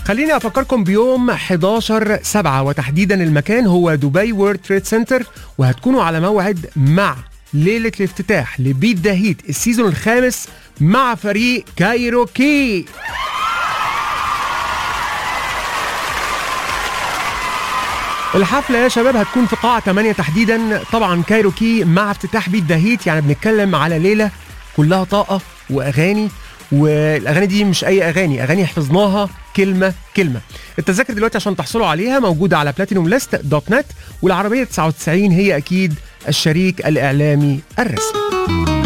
خليني أفكركم بيوم 11/7 وتحديدا المكان هو دبي وورلد تريد سنتر، وهتكونوا على موعد مع ليلة الافتتاح لبيت ذا هيت السيزون الخامس مع فريق كايروكي. الحفلة يا شباب هتكون في قاعة 8 تحديدا. طبعا كايروكي مع افتتاح بيت ذا هيت، يعني بنتكلم على ليلة كلها طاقة وأغاني، والأغاني دي مش أي أغاني حفظناها كلمة كلمة. التذاكر دلوقتي عشان تحصلوا عليها موجودة على platinumlist.net، والعربية 99 هي أكيد الشريك الإعلامي الرسمي.